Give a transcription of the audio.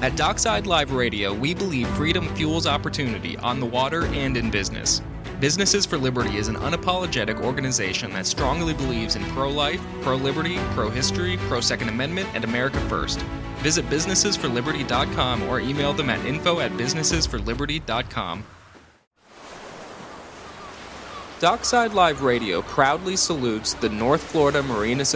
At Dockside Live Radio, we believe freedom fuels opportunity on the water and in business. Businesses for Liberty is an unapologetic organization that strongly believes in pro-life, pro-liberty, pro-history, pro-Second Amendment, and America First. Visit businessesforliberty.com or email them at info@businessesforliberty.com. Dockside Live Radio proudly salutes the North Florida Marine Association